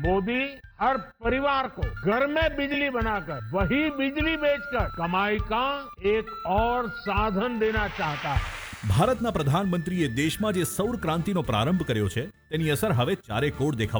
मोदी हर परिवार को घर में बिजली बनाकर वही बिजली बेचकर कमाई का एक और साधन देना चाहता है। ભારતના પ્રધાનમંત્રીએ દેશમાં જે સૌર ક્રાંતિનો પ્રારંભ કર્યો છે તેની અસર હવે ચારે કોર દેખાવા